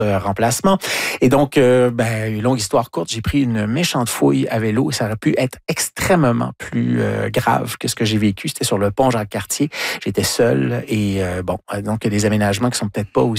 remplacement. Et donc, longue histoire courte, j'ai pris une méchante fouille à vélo et ça aurait pu être extrêmement plus grave que ce que j'ai vécu. C'était sur le pont Jacques-Cartier. J'étais seul et donc, il y a des aménagements qui sont peut-être pas aussi